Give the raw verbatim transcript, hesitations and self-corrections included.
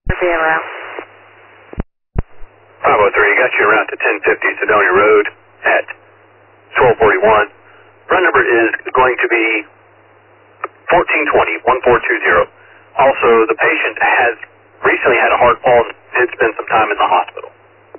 Being around. five oh three, got you around to ten fifty Sedonia Road at twelve forty-one. Run number is going to be fourteen twenty, one four two zero. Also, the patient has recently had a hard fall and did spend some time in the hospital.